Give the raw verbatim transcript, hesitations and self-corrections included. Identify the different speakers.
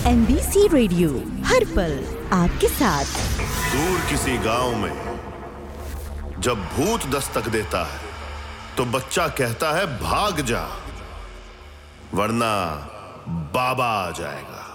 Speaker 1: M B C radio, हर पल आपके साथ।
Speaker 2: दूर किसी गांव में जब भूत दस्तक देता है तो बच्चा कहता है भाग जा, वरना बाबा आ जाएगा।